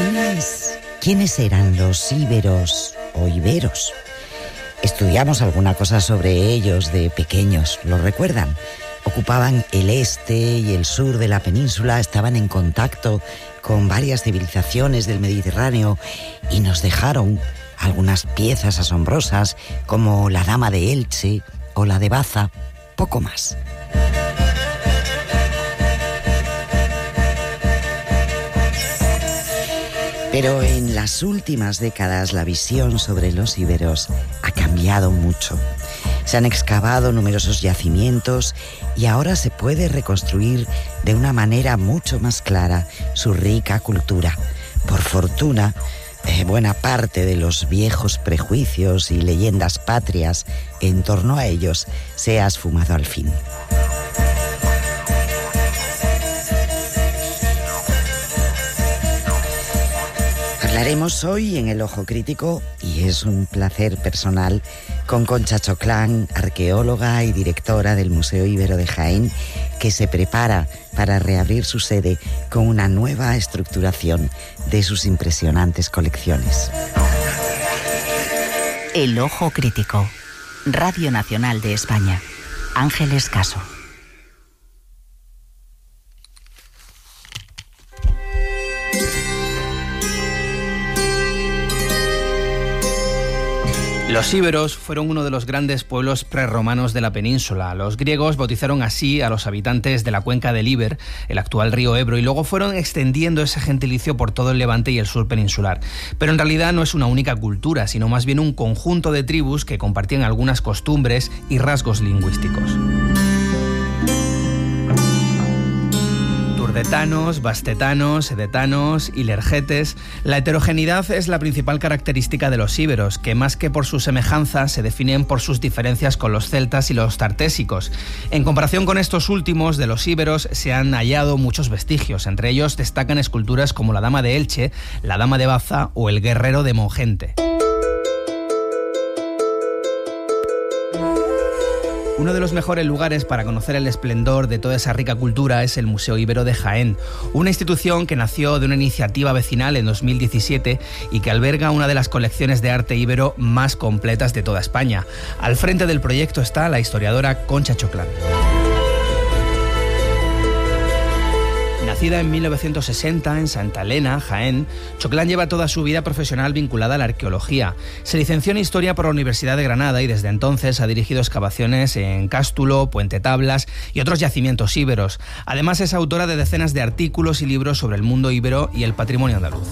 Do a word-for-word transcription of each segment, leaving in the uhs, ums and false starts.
¿Quiénes, quiénes eran los íberos o iberos? Estudiamos alguna cosa sobre ellos de pequeños, ¿lo recuerdan? Ocupaban el este y el sur de la península, estaban en contacto con varias civilizaciones del Mediterráneo y nos dejaron algunas piezas asombrosas como la Dama de Elche o la de Baza, poco más. Pero en las últimas décadas la visión sobre los íberos ha cambiado mucho. Se han excavado numerosos yacimientos y ahora se puede reconstruir de una manera mucho más clara su rica cultura. Por fortuna, eh, buena parte de los viejos prejuicios y leyendas patrias en torno a ellos se ha esfumado al fin. Hablaremos hoy en El Ojo Crítico, y es un placer personal, con Concha Choclán, arqueóloga y directora del Museo Ibero de Jaén, que se prepara para reabrir su sede con una nueva estructuración de sus impresionantes colecciones. El Ojo Crítico, Radio Nacional de España. Ángeles Caso. Los íberos fueron uno de los grandes pueblos prerromanos de la península. Los griegos bautizaron así a los habitantes de la cuenca del Iber, el actual río Ebro, y luego fueron extendiendo ese gentilicio por todo el Levante y el sur peninsular. Pero en realidad no es una única cultura, sino más bien un conjunto de tribus que compartían algunas costumbres y rasgos lingüísticos. Turdetanos, bastetanos, edetanos, ilergetes. La heterogeneidad es la principal característica de los íberos, que más que por su semejanza se definen por sus diferencias con los celtas y los tartésicos. En comparación con estos últimos, de los íberos se han hallado muchos vestigios. Entre ellos destacan esculturas como la Dama de Elche, la Dama de Baza o el Guerrero de Mongente. Uno de los mejores lugares para conocer el esplendor de toda esa rica cultura es el Museo Ibero de Jaén, una institución que nació de una iniciativa vecinal en dos mil diecisiete y que alberga una de las colecciones de arte íbero más completas de toda España. Al frente del proyecto está la historiadora Concha Choclán. Nacida en mil novecientos sesenta en Santa Elena, Jaén, Choclán lleva toda su vida profesional vinculada a la arqueología. Se licenció en Historia por la Universidad de Granada y desde entonces ha dirigido excavaciones en Cástulo, Puente Tablas y otros yacimientos íberos. Además es autora de decenas de artículos y libros sobre el mundo íbero y el patrimonio andaluz.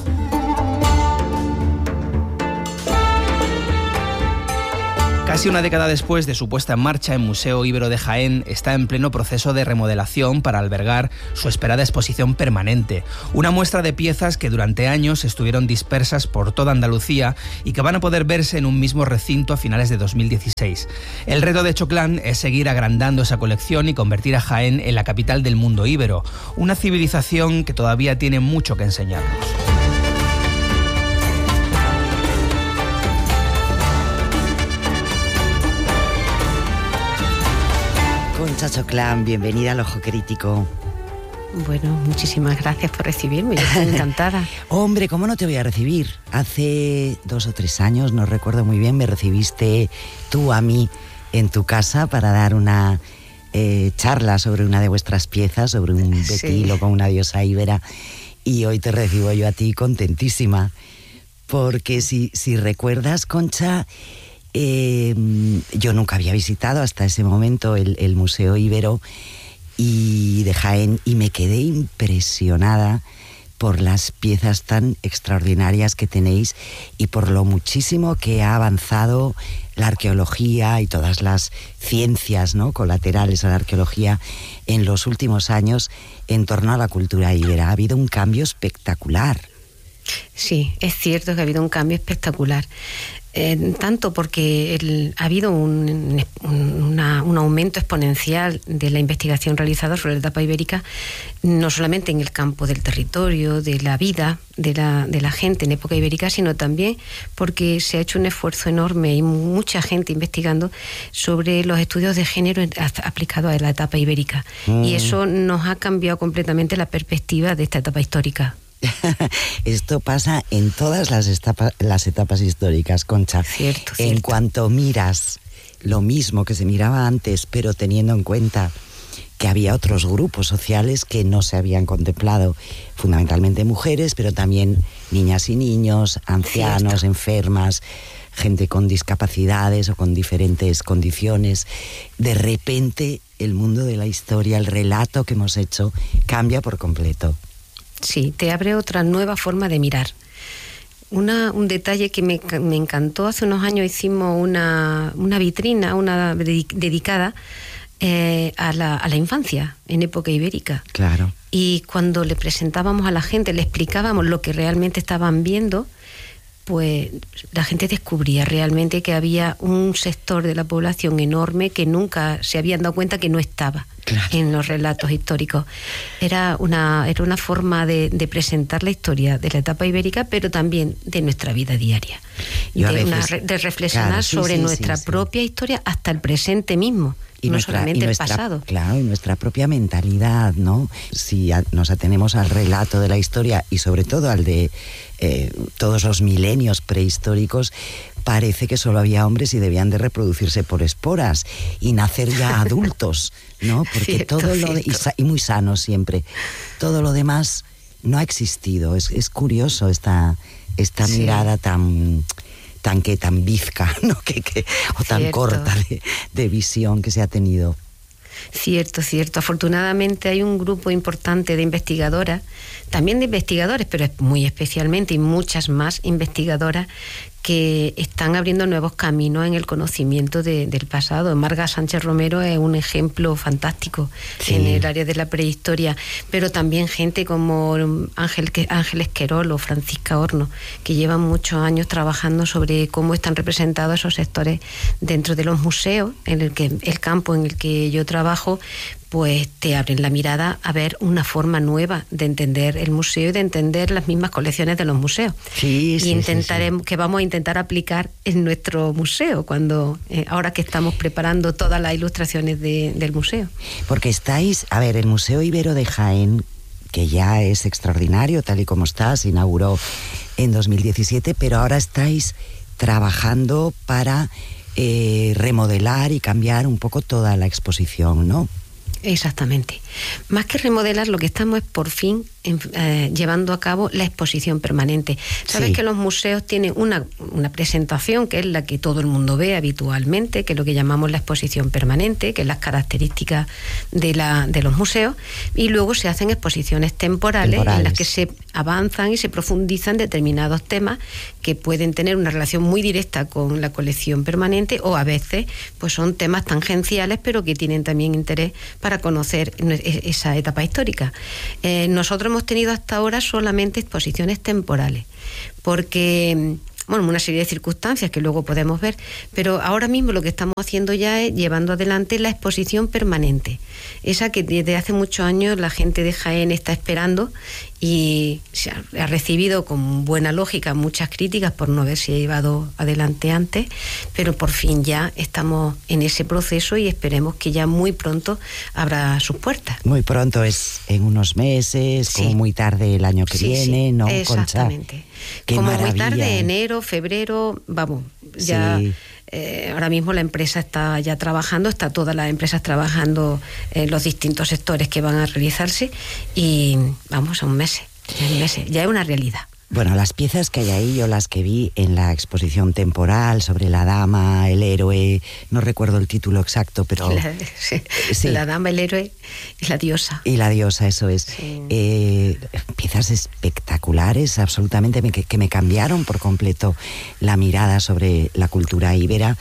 Casi una década después de su puesta en marcha, el Museo Ibero de Jaén está en pleno proceso de remodelación para albergar su esperada exposición permanente. Una muestra de piezas que durante años estuvieron dispersas por toda Andalucía y que van a poder verse en un mismo recinto a finales de dos mil dieciséis. El reto de Choclán es seguir agrandando esa colección y convertir a Jaén en la capital del mundo íbero, una civilización que todavía tiene mucho que enseñarnos. Concha Choclán, bienvenida al Ojo Crítico. Bueno, muchísimas gracias por recibirme, yo estoy encantada. Hombre, ¿cómo no te voy a recibir? Hace dos o tres años, no recuerdo muy bien, me recibiste tú a mí en tu casa para dar una eh, charla sobre una de vuestras piezas, sobre un betilo sí. con una diosa íbera, y hoy te recibo yo a ti contentísima, porque si, si recuerdas, Concha... Eh, yo nunca había visitado hasta ese momento el, el Museo Ibero y de Jaén y me quedé impresionada por las piezas tan extraordinarias que tenéis y por lo muchísimo que ha avanzado la arqueología y todas las ciencias, ¿no?, colaterales a la arqueología en los últimos años en torno a la cultura íbera. Ha habido un cambio espectacular. Sí, es cierto que ha habido un cambio espectacular. Eh, tanto porque el, ha habido un, una, un aumento exponencial de la investigación realizada sobre la etapa ibérica, no solamente en el campo del territorio, de la vida de la, de la gente en época ibérica, sino también porque se ha hecho un esfuerzo enorme y mucha gente investigando sobre los estudios de género aplicados a la etapa ibérica. Mm. Y eso nos ha cambiado completamente la perspectiva de esta etapa histórica. Esto pasa en todas las, etapa, las etapas históricas, Concha. Cierto, en cierto. cuanto miras lo mismo que se miraba antes, pero teniendo en cuenta que había otros grupos sociales que no se habían contemplado, fundamentalmente mujeres, pero también niñas y niños, ancianos, cierto. Enfermas, gente con discapacidades o con diferentes condiciones. De repente el mundo de la historia, el relato que hemos hecho, cambia por completo. Sí, te abre otra nueva forma de mirar. Una, un detalle que me, me encantó, hace unos años hicimos una, una vitrina, una dedicada eh, a, la, a la infancia en época ibérica. Claro. Y cuando le presentábamos a la gente, le explicábamos lo que realmente estaban viendo, pues la gente descubría realmente que había un sector de la población enorme que nunca se habían dado cuenta que no estaba, claro, en los relatos históricos. Era una, era una forma de, de presentar la historia de la etapa ibérica, pero también de nuestra vida diaria. De, veces, una, de reflexionar claro, sí, sobre sí, nuestra sí, propia sí. historia hasta el presente mismo. Y no nuestra, solamente y nuestra, el pasado. Claro, y nuestra propia mentalidad, ¿no? Si a, nos atenemos al relato de la historia y sobre todo al de eh, todos los milenios prehistóricos, parece que solo había hombres y debían de reproducirse por esporas y nacer ya adultos, ¿no? Porque cierto, todo lo de, y, y muy sanos siempre. Todo lo demás no ha existido. Es, es curioso esta, esta sí. mirada tan... tan que tan bizca, ¿no? que, que, o tan cierto. corta de, de visión que se ha tenido. Cierto, cierto. Afortunadamente hay un grupo importante de investigadoras, también de investigadores, pero muy especialmente, y muchas más investigadoras que están abriendo nuevos caminos en el conocimiento de, del pasado. Marga Sánchez Romero es un ejemplo fantástico sí. en el área de la prehistoria, pero también gente como Ángel, Ángeles Querol o Francisca Horno, que llevan muchos años trabajando sobre cómo están representados esos sectores dentro de los museos, en el que el campo en el que yo trabajo, pues te abren la mirada a ver una forma nueva de entender el museo y de entender las mismas colecciones de los museos. Sí, sí, y intentaremos, sí, sí. que vamos a intentar aplicar en nuestro museo, cuando eh, ahora que estamos preparando todas las ilustraciones de, del museo. Porque estáis, a ver, el Museo Ibero de Jaén, que ya es extraordinario, tal y como está, se inauguró en dos mil diecisiete, pero ahora estáis trabajando para eh, remodelar y cambiar un poco toda la exposición, ¿no? Exactamente. Más que remodelar, lo que estamos es por fin en, eh, llevando a cabo la exposición permanente. Sabes sí. que los museos tienen una, una presentación que es la que todo el mundo ve habitualmente, que es lo que llamamos la exposición permanente, que es las características de, la, de los museos, y luego se hacen exposiciones temporales, temporales en las que se avanzan y se profundizan determinados temas que pueden tener una relación muy directa con la colección permanente, o a veces pues son temas tangenciales pero que tienen también interés para conocer esa etapa histórica. Eh, nosotros hemos tenido hasta ahora solamente exposiciones temporales, porque, bueno, una serie de circunstancias que luego podemos ver, pero ahora mismo lo que estamos haciendo ya es llevando adelante la exposición permanente, esa que desde hace muchos años la gente de Jaén está esperando y se ha, ha recibido con buena lógica muchas críticas por no haberse llevado adelante antes, pero por fin ya estamos en ese proceso y esperemos que ya muy pronto abra sus puertas. Muy pronto es en unos meses, sí. como muy tarde el año que sí, viene, sí, ¿no? Exactamente. Concha, qué como maravilla. Muy tarde, enero, febrero, vamos, ya... Sí. Eh, ahora mismo la empresa está ya trabajando, está todas las empresas trabajando en los distintos sectores que van a realizarse y vamos, son meses, ya, meses, ya es una realidad. Bueno, las piezas que hay ahí, yo las que vi en la exposición temporal sobre la dama, el héroe, no recuerdo el título exacto, pero... La, sí, sí. la dama, el héroe y la diosa. Y la diosa, eso es. Sí. Eh, piezas espectaculares, absolutamente, que, que me cambiaron por completo la mirada sobre la cultura íbera,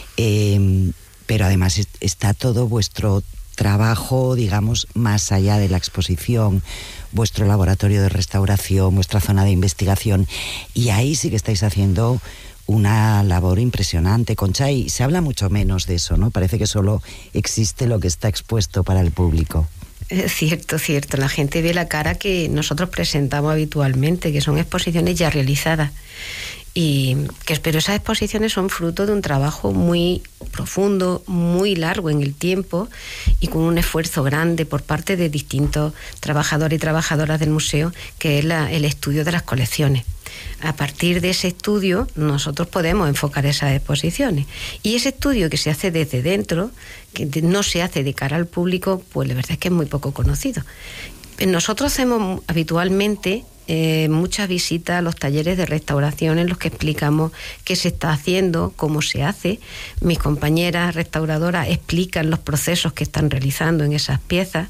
eh, pero además está todo vuestro trabajo, digamos, más allá de la exposición, vuestro laboratorio de restauración, vuestra zona de investigación, y ahí sí que estáis haciendo una labor impresionante, Concha, y se habla mucho menos de eso, ¿no? Parece que solo existe lo que está expuesto para el público. Es cierto, cierto. La gente ve la cara que nosotros presentamos habitualmente, que son exposiciones ya realizadas. Y que, pero esas exposiciones son fruto de un trabajo muy profundo, muy largo en el tiempo y con un esfuerzo grande por parte de distintos trabajadores y trabajadoras del museo, que es la, el estudio de las colecciones. A partir de ese estudio nosotros podemos enfocar esas exposiciones, y ese estudio que se hace desde dentro, que no se hace de cara al público, pues la verdad es que es muy poco conocido. Nosotros hacemos habitualmente Eh, muchas visitas a los talleres de restauración en los que explicamos qué se está haciendo, cómo se hace. Mis compañeras restauradoras explican los procesos que están realizando en esas piezas,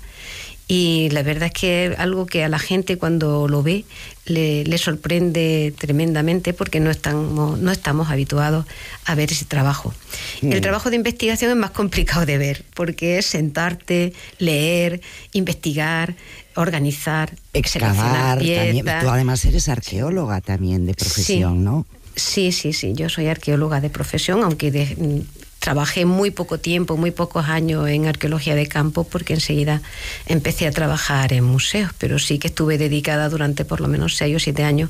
y la verdad es que es algo que a la gente cuando lo ve le, le sorprende tremendamente, porque no estamos, no estamos habituados a ver ese trabajo. Mm. El trabajo de investigación es más complicado de ver, porque es sentarte, leer, investigar, organizar, excavar también. Tú además eres arqueóloga también de profesión, sí. ¿no? Sí, sí, sí. Yo soy arqueóloga de profesión, aunque de, trabajé muy poco tiempo, muy pocos años en arqueología de campo, porque enseguida empecé a trabajar en museos, pero sí que estuve dedicada durante por lo menos seis o siete años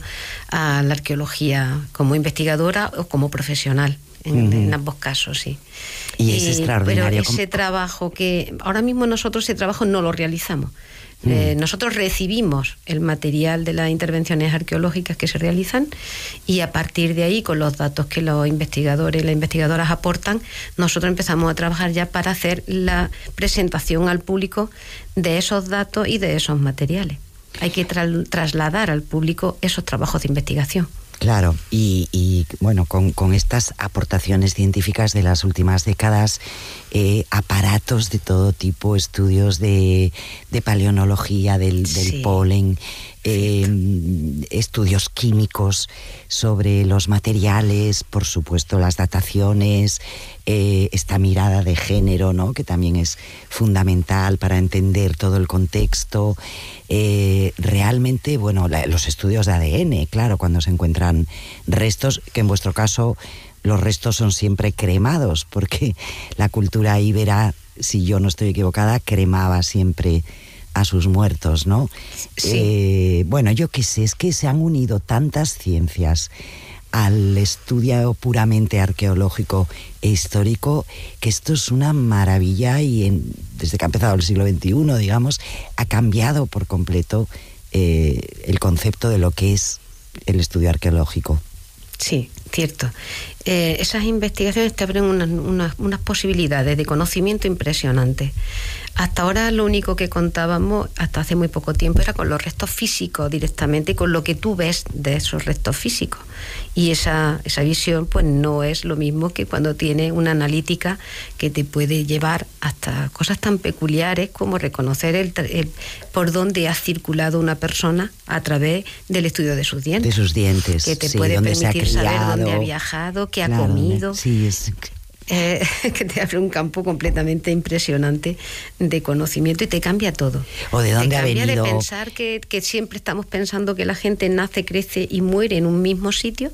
a la arqueología como investigadora o como profesional. En, uh-huh. en ambos casos, sí. Y es y, extraordinario. Pero ese trabajo que ahora mismo nosotros ese trabajo no lo realizamos. Eh, nosotros recibimos el material de las intervenciones arqueológicas que se realizan, y a partir de ahí, con los datos que los investigadores y las investigadoras aportan, nosotros empezamos a trabajar ya para hacer la presentación al público de esos datos y de esos materiales. Hay que tra- trasladar al público esos trabajos de investigación. Claro, y, y bueno, con, con estas aportaciones científicas de las últimas décadas, eh, aparatos de todo tipo, estudios de, de paleontología, del, del sí. polen, eh, estudios químicos sobre los materiales, por supuesto las dataciones, eh, esta mirada de género, ¿no?, que también es fundamental para entender todo el contexto. Eh, realmente, bueno, la, los estudios de A D N, claro, cuando se encuentran restos, que en vuestro caso los restos son siempre cremados, porque la cultura íbera, si yo no estoy equivocada, cremaba siempre a sus muertos, ¿no? Sí. Eh, bueno, yo qué sé, es que se han unido tantas ciencias al estudio puramente arqueológico e histórico, que esto es una maravilla, y en, desde que ha empezado el siglo veintiuno, digamos, ha cambiado por completo eh, el concepto de lo que es el estudio arqueológico. Sí, cierto. Eh, esas investigaciones te abren unas, unas, unas posibilidades de conocimiento impresionantes. Hasta ahora lo único que contábamos, hasta hace muy poco tiempo, era con los restos físicos directamente, y con lo que tú ves de esos restos físicos. Y esa, esa visión pues no es lo mismo que cuando tienes una analítica que te puede llevar hasta cosas tan peculiares como reconocer el, el, por dónde ha circulado una persona a través del estudio de sus dientes. De sus dientes, que te sí, puede permitir saber dónde ha viajado, viajado, qué claro, ha comido. Sí, es... Eh, que te abre un campo completamente impresionante de conocimiento, y te cambia todo. O de dónde te ha venido. Cambia de pensar que, que siempre estamos pensando que la gente nace, crece y muere en un mismo sitio,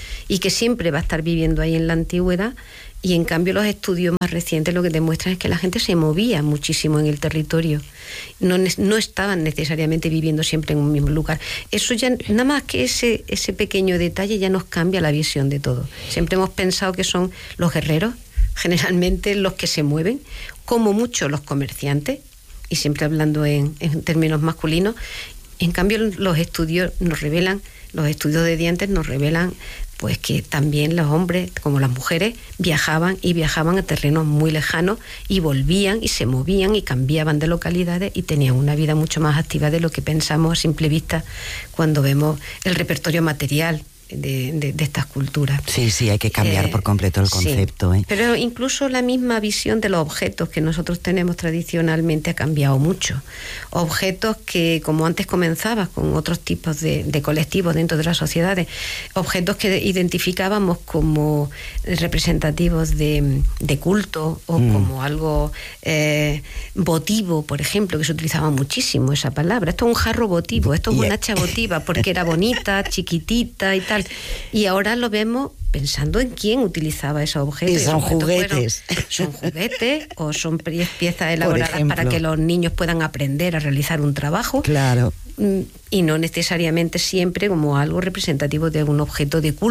y que siempre va a estar viviendo ahí en la antigüedad. Y en cambio los estudios más recientes lo que demuestran es que la gente se movía muchísimo en el territorio, no, no estaban necesariamente viviendo siempre en un mismo lugar. Eso ya, nada más que ese, ese pequeño detalle ya nos cambia la visión de todo. Siempre hemos pensado que son los guerreros, generalmente los que se mueven, como mucho los comerciantes, y siempre hablando en, en términos masculinos. En cambio los estudios nos revelan, los estudios de dientes nos revelan pues que también los hombres como las mujeres viajaban y viajaban a terrenos muy lejanos, y volvían y se movían y cambiaban de localidades, y tenían una vida mucho más activa de lo que pensamos a simple vista cuando vemos el repertorio material de, de, de estas culturas. Sí, sí, hay que cambiar eh, por completo el concepto. Sí. ¿eh? Pero incluso la misma visión de los objetos que nosotros tenemos tradicionalmente ha cambiado mucho. Objetos que, como antes comenzabas con otros tipos de, de colectivos dentro de las sociedades, objetos que identificábamos como representativos de, de culto, o mm. como algo eh, votivo, por ejemplo, que se utilizaba muchísimo esa palabra. Esto es un jarro votivo, esto es yeah. una hacha votiva, porque era bonita, chiquitita y tal. Y ahora lo vemos pensando en quién utilizaba esos objetos. Y son juguetes. Fueron, son juguetes o son piezas elaboradas para que los niños puedan aprender a realizar un trabajo. Claro. Y no necesariamente siempre como algo representativo de un objeto de culto.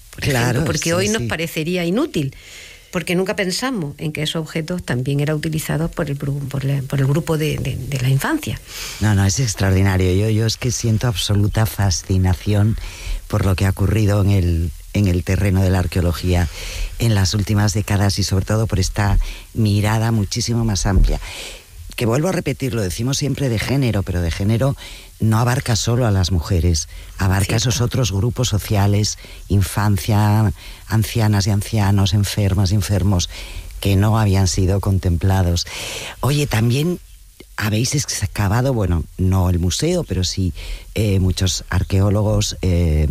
por claro, ejemplo, porque sí, hoy sí. nos parecería inútil, porque nunca pensamos en que esos objetos también eran utilizados por el, por el, por el grupo de, de, de la infancia. No, no, es extraordinario. Yo, yo es que siento absoluta fascinación por lo que ha ocurrido en el, en el terreno de la arqueología en las últimas décadas y sobre todo por esta mirada muchísimo más amplia. Que vuelvo a repetir, lo decimos siempre de género, pero de género no abarca solo a las mujeres, abarca a esos otros grupos sociales, infancia, ancianas y ancianos, enfermas y enfermos, que no habían sido contemplados. Oye, también habéis excavado, bueno, no el museo, pero sí eh, muchos arqueólogos, eh,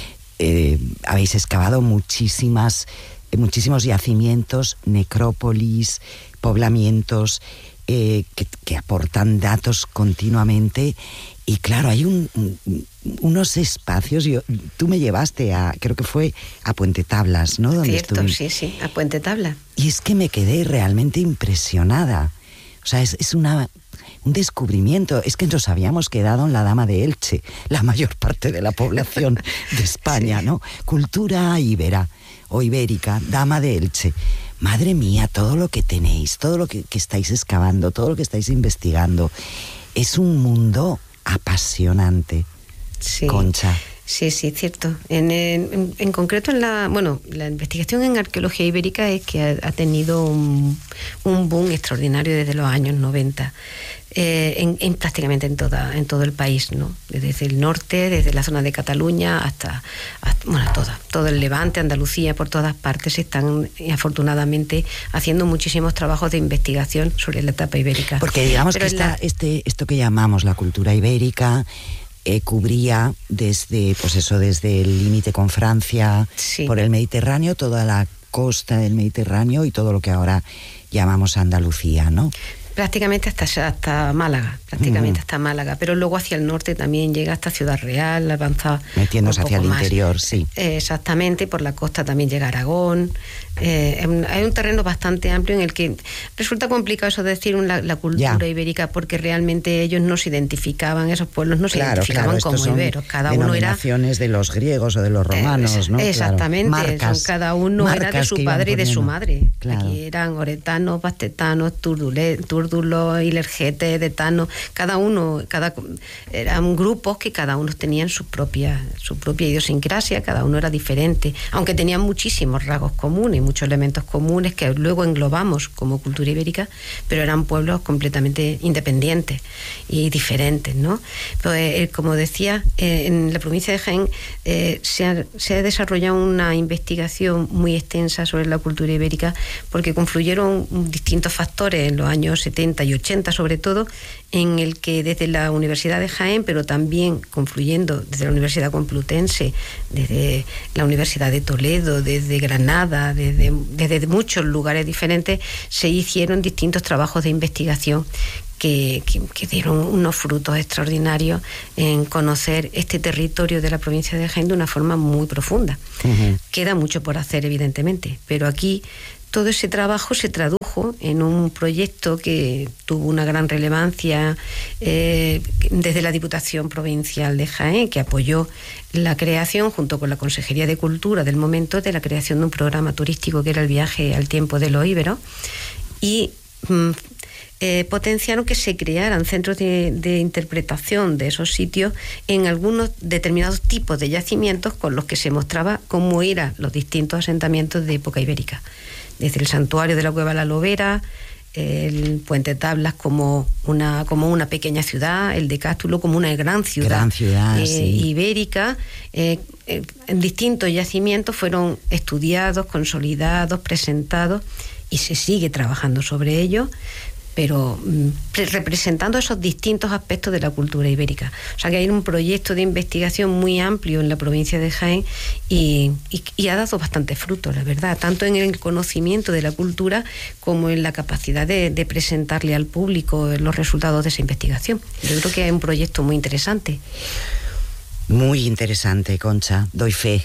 eh, habéis excavado muchísimas, eh, muchísimos yacimientos, necrópolis, poblamientos, eh, que, que aportan datos continuamente. Y claro, hay un, un, unos espacios, yo, tú me llevaste a, creo que fue a Puente Tablas, ¿no? Donde Cierto, estuve. sí, sí, a Puente Tablas. Y es que me quedé realmente impresionada. O sea, es, es una, un descubrimiento. Es que nos habíamos quedado en la Dama de Elche, la mayor parte de la población de España, sí. ¿no? Cultura íbera o ibérica, Dama de Elche. Madre mía, todo lo que tenéis, todo lo que, que estáis excavando, todo lo que estáis investigando, es un mundo apasionante, sí. Concha. Sí, sí, cierto. En, en, en concreto, en la bueno, la investigación en arqueología ibérica es que ha, ha tenido un, un boom extraordinario desde los años noventa, eh, en, en prácticamente en toda en todo el país, ¿no? Desde el norte, desde la zona de Cataluña hasta, hasta bueno, toda, todo el Levante, Andalucía, por todas partes se están afortunadamente haciendo muchísimos trabajos de investigación sobre la etapa ibérica. Porque digamos Pero que esta, la... este, esto que llamamos la cultura ibérica Eh, cubría desde, pues eso, desde el límite con Francia, sí. por el Mediterráneo, toda la costa del Mediterráneo y todo lo que ahora llamamos Andalucía, ¿no? Prácticamente hasta, hasta Málaga, prácticamente uh-huh. hasta Málaga, pero luego hacia el norte también llega hasta Ciudad Real, avanza metiéndose hacia el más. interior, sí. Eh, exactamente, por la costa también llega Aragón. Eh, hay un terreno bastante amplio en el que resulta complicado eso de decir la, la cultura ya. ibérica, porque realmente ellos no se identificaban, esos pueblos no se claro, identificaban claro, como son iberos, cada uno era denominaciones de los griegos o de los romanos, eh, ¿no? Exactamente, claro. Marcas, son, cada uno era de su padre y de su madre. Claro. Aquí eran oretanos, bastetanos, túrdulos, ilergetes, detanos, cada uno, cada eran grupos que cada uno tenían su propia, su propia idiosincrasia, cada uno era diferente, aunque tenían muchísimos rasgos comunes, muchos elementos comunes que luego englobamos como cultura ibérica, pero eran pueblos completamente independientes y diferentes, ¿no? Pues, eh, como decía, eh, en la provincia de Jaén eh, se, ha, se ha desarrollado una investigación muy extensa sobre la cultura ibérica, porque confluyeron distintos factores en los años setenta y ochenta sobre todo, en el que desde la Universidad de Jaén, pero también confluyendo desde la Universidad Complutense, desde la Universidad de Toledo, desde Granada, desde, desde muchos lugares diferentes, se hicieron distintos trabajos de investigación que, que, que dieron unos frutos extraordinarios en conocer este territorio de la provincia de Jaén de una forma muy profunda. Uh-huh. Queda mucho por hacer, evidentemente, pero aquí todo ese trabajo se tradujo en un proyecto que tuvo una gran relevancia eh, desde la Diputación Provincial de Jaén, que apoyó la creación, junto con la Consejería de Cultura del momento, de la creación de un programa turístico que era el Viaje al Tiempo de los Íberos, y mm, eh, potenciaron que se crearan centros de, de interpretación de esos sitios en algunos determinados tipos de yacimientos con los que se mostraba cómo eran los distintos asentamientos de época ibérica. Desde el santuario de la Cueva La Lobera, el Puente Tablas como una como una pequeña ciudad, el de Cástulo como una gran ciudad, gran ciudad eh, sí. ibérica. Eh, eh, en distintos yacimientos fueron estudiados, consolidados, presentados, y se sigue trabajando sobre ello, pero mm, representando esos distintos aspectos de la cultura ibérica. O sea que hay un proyecto de investigación muy amplio en la provincia de Jaén y, y, y ha dado bastante fruto, la verdad, tanto en el conocimiento de la cultura como en la capacidad de, de presentarle al público los resultados de esa investigación. Yo creo que es un proyecto muy interesante. Muy interesante, Concha, doy fe.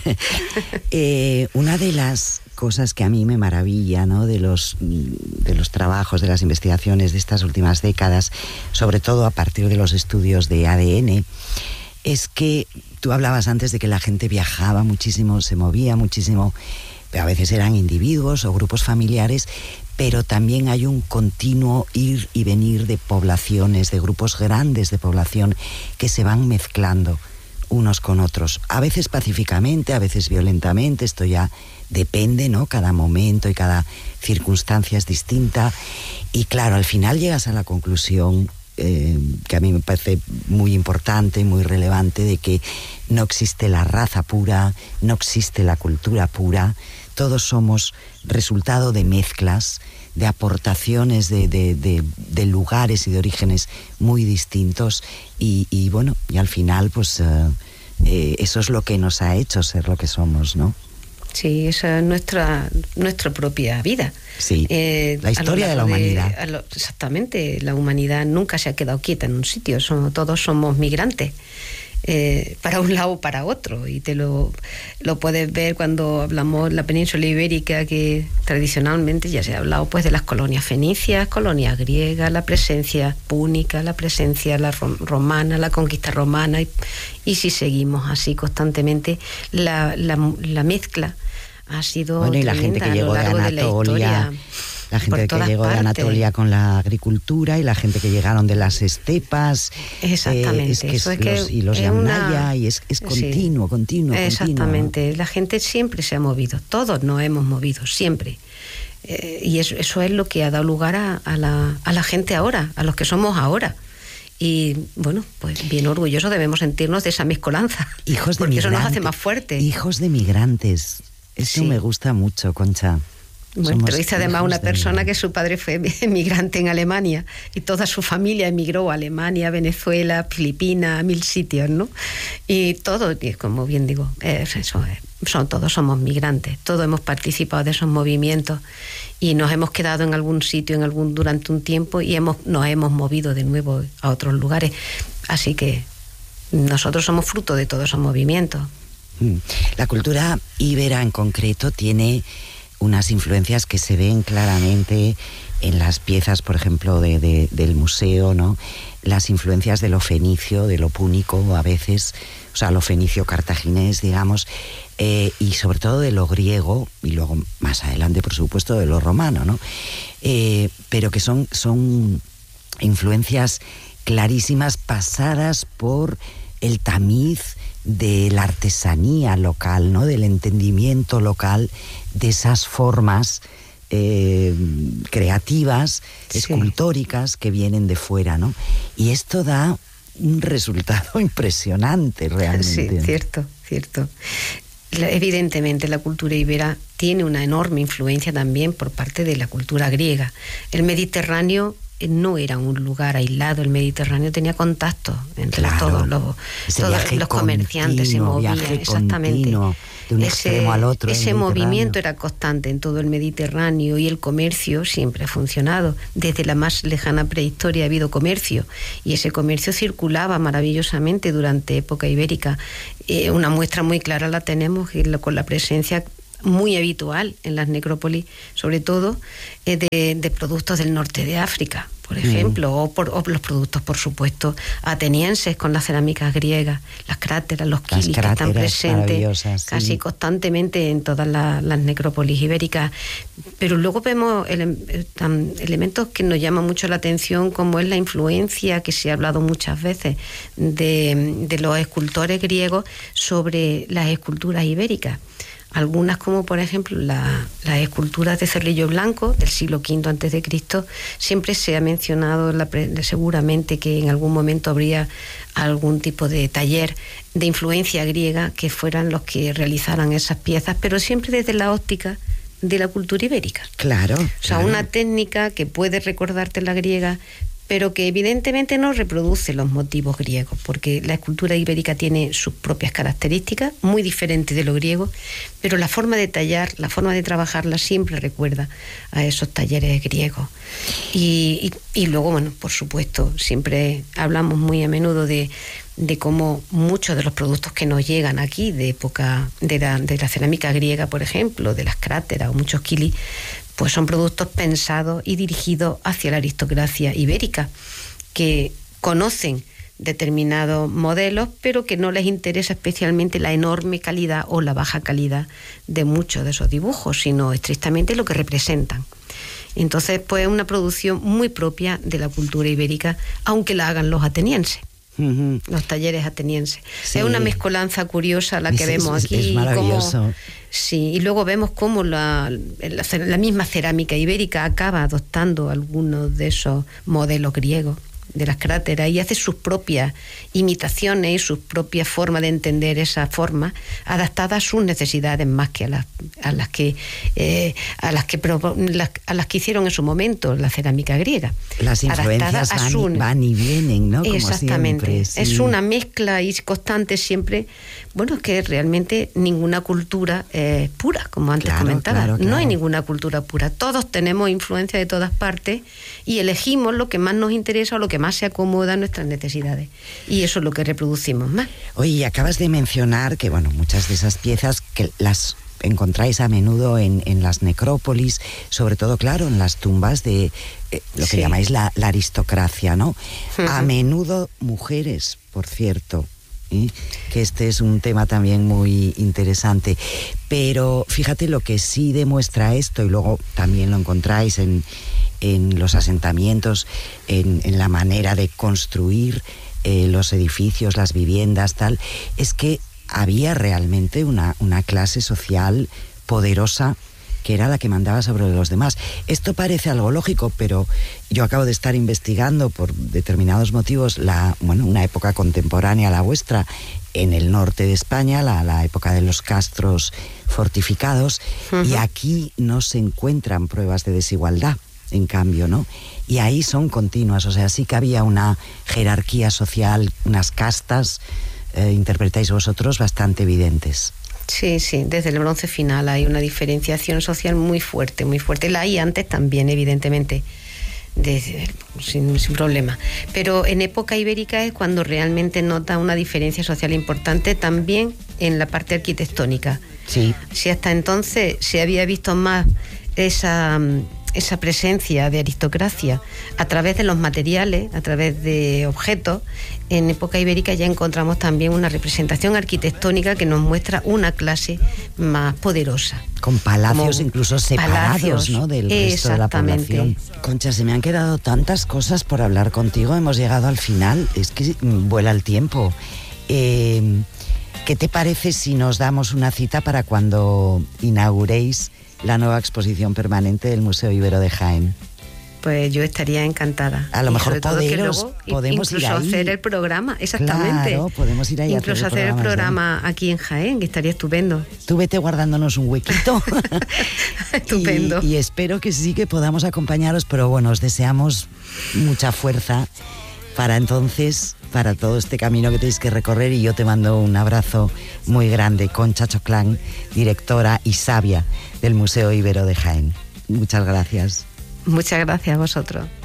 eh, una de las cosas que a mí me maravilla, ¿no?, de los, de los trabajos, de las investigaciones de estas últimas décadas, sobre todo a partir de los estudios de A D N, es que tú hablabas antes de que la gente viajaba muchísimo, se movía muchísimo, pero a veces eran individuos o grupos familiares, pero también hay un continuo ir y venir de poblaciones, de grupos grandes de población que se van mezclando unos con otros, a veces pacíficamente, a veces violentamente, esto ya depende, ¿no? Cada momento y cada circunstancia es distinta, y claro, al final llegas a la conclusión eh, que a mí me parece muy importante, muy relevante, de que no existe la raza pura, no existe la cultura pura, todos somos resultado de mezclas, de aportaciones de, de, de, de lugares y de orígenes muy distintos, y, y bueno, y al final pues eh, eh, eso es lo que nos ha hecho ser lo que somos, ¿no? Sí, esa es nuestra, nuestra propia vida. Sí, eh, la historia de la humanidad. De, lo, exactamente, la humanidad nunca se ha quedado quieta en un sitio, somos, todos somos migrantes. Eh, para un lado o para otro, y te lo, lo puedes ver cuando hablamos de la península ibérica, que tradicionalmente ya se ha hablado pues de las colonias fenicias, colonias griegas, la presencia púnica, la presencia la romana, la conquista romana, y, y si seguimos así constantemente, la, la, la mezcla ha sido bueno, y la gente que llegó de Anatolia, la gente que llegó partes. de Anatolia con la agricultura, y la gente que llegaron de las estepas. Exactamente. Eh, es que Eso es es los, que y los es de Amnaya, una... y es, es continuo, sí. continuo, Exactamente. continuo. La gente siempre se ha movido, todos nos hemos movido, siempre. Eh, y eso, eso es lo que ha dado lugar a, a, la, a la gente ahora, a los que somos ahora. Y bueno, pues bien orgullosos debemos sentirnos de esa mezcolanza. Hijos de porque eso nos hace migrantes, más fuertes. Hijos de migrantes. Eso sí. Me gusta mucho, Concha. Bueno, te lo dice además una persona que su padre fue emigrante en Alemania y toda su familia emigró a Alemania, Venezuela, Filipinas, a mil sitios, ¿no? Y todos, como bien digo, eso, son, todos somos migrantes, todos hemos participado de esos movimientos y nos hemos quedado en algún sitio en algún durante un tiempo y hemos, nos hemos movido de nuevo a otros lugares. Así que nosotros somos fruto de todos esos movimientos. La cultura íbera en concreto tiene unas influencias que se ven claramente en las piezas, por ejemplo, de, de, del museo, ¿no? Las influencias de lo fenicio, de lo púnico a veces, o sea, lo fenicio cartaginés, digamos, eh, y sobre todo de lo griego, y luego más adelante, por supuesto, de lo romano, ¿no? Eh, pero que son, son influencias clarísimas, pasadas por el tamiz de la artesanía local, ¿no? Del entendimiento local de esas formas eh, creativas, sí. escultóricas que vienen de fuera, ¿no? Y esto da un resultado impresionante realmente. Sí, cierto, cierto. Evidentemente la cultura ibera tiene una enorme influencia también por parte de la cultura griega. El Mediterráneo no era un lugar aislado, el Mediterráneo tenía contactos entre claro, todos los, todos los comerciantes, se movían, exactamente. De un ese, extremo al otro. Ese movimiento era constante en todo el Mediterráneo, y el comercio siempre ha funcionado. Desde la más lejana prehistoria ha habido comercio, y ese comercio circulaba maravillosamente durante época ibérica. Eh, una muestra muy clara la tenemos con la presencia muy habitual en las necrópolis, sobre todo eh, de, de productos del norte de África, por ejemplo, mm. o, por, o los productos, por supuesto, atenienses con las cerámicas griegas, las cráteras, los kilis que están presentes casi sí. constantemente en todas la, las necrópolis ibéricas. Pero luego vemos ele, elementos que nos llaman mucho la atención, como es la influencia que se ha hablado muchas veces de, de los escultores griegos sobre las esculturas ibéricas. Algunas, como por ejemplo la, las esculturas de Cerrillo Blanco del siglo quinto antes de Cristo, siempre se ha mencionado la, seguramente que en algún momento habría algún tipo de taller de influencia griega que fueran los que realizaran esas piezas, pero siempre desde la óptica de la cultura ibérica. Claro. O sea, claro. una técnica que puede recordarte la griega, pero que evidentemente no reproduce los motivos griegos, porque la escultura ibérica tiene sus propias características, muy diferentes de lo griego, pero la forma de tallar, la forma de trabajarla siempre recuerda a esos talleres griegos. Y, y, y luego, bueno, por supuesto, siempre hablamos muy a menudo de, de cómo muchos de los productos que nos llegan aquí, de época de la, de la cerámica griega, por ejemplo, de las cráteras o muchos kilis, pues son productos pensados y dirigidos hacia la aristocracia ibérica, que conocen determinados modelos, pero que no les interesa especialmente la enorme calidad o la baja calidad de muchos de esos dibujos, sino estrictamente lo que representan. Entonces, pues es una producción muy propia de la cultura ibérica, aunque la hagan los atenienses. Uh-huh. Los talleres atenienses. Sí. Es una mezcolanza curiosa la que es, vemos es, aquí. Es maravilloso. Cómo, sí, y luego vemos cómo la, la, la misma cerámica ibérica acaba adoptando algunos de esos modelos griegos de las cráteras y hace sus propias imitaciones y sus propias formas de entender esa forma adaptada a sus necesidades más que a las a las que eh, a las que las, a las que hicieron en su momento la cerámica griega. Las influencias van, su... van y vienen, ¿no? Como exactamente. Siempre, sí. Es una mezcla y constante siempre. Bueno, es que realmente ninguna cultura es pura, como antes claro, comentaba. Claro, claro. No hay ninguna cultura pura. Todos tenemos influencia de todas partes y elegimos lo que más nos interesa o lo que más se acomoda a nuestras necesidades. Y eso es lo que reproducimos más. Oye, acabas de mencionar que, bueno, muchas de esas piezas que las encontráis a menudo en, en las necrópolis, sobre todo, claro, en las tumbas de eh, lo que sí. llamáis la, la aristocracia, ¿no? Uh-huh. A menudo mujeres, por cierto. ¿Eh? Que este es un tema también muy interesante, pero fíjate lo que sí demuestra esto, y luego también lo encontráis en, en los asentamientos, en, en la manera de construir eh, los edificios, las viviendas, tal, es que había realmente una, una clase social poderosa que era la que mandaba sobre los demás. Esto parece algo lógico, pero yo acabo de estar investigando por determinados motivos la, bueno, una época contemporánea a la vuestra en el norte de España, la, la época de los castros fortificados, uh-huh. y aquí no se encuentran pruebas de desigualdad, en cambio, ¿no? Y ahí son continuas, o sea, sí que había una jerarquía social, unas castas, eh, interpretáis vosotros, bastante evidentes. Sí, sí, desde el bronce final hay una diferenciación social muy fuerte, muy fuerte. La hay antes también, evidentemente, de, sin, sin problema. Pero en época ibérica es cuando realmente nota una diferencia social importante también en la parte arquitectónica. Sí. Si hasta entonces se había visto más esa... esa presencia de aristocracia a través de los materiales, a través de objetos, en época ibérica ya encontramos también una representación arquitectónica que nos muestra una clase más poderosa. Con palacios como incluso separados, palacios, ¿no? Del resto de la población. Concha, se me han quedado tantas cosas por hablar contigo, hemos llegado al final, es que vuela el tiempo. Eh, ¿Qué te parece si nos damos una cita para cuando inauguréis la nueva exposición permanente del Museo Ibero de Jaén? Pues yo estaría encantada. A lo y mejor poderos, luego, podemos incluso ir ahí. hacer el programa, exactamente. Claro, podemos ir ahí incluso a hacer el programa, hacer el programa programa aquí en Jaén, que estaría estupendo. Tú vete guardándonos un huequito. Estupendo. Y, y espero que sí que podamos acompañaros, pero bueno, os deseamos mucha fuerza para entonces, para todo este camino que tenéis que recorrer, y yo te mando un abrazo muy grande. Concha Choclán, directora y sabia del Museo Ibero de Jaén. Muchas gracias. Muchas gracias a vosotros.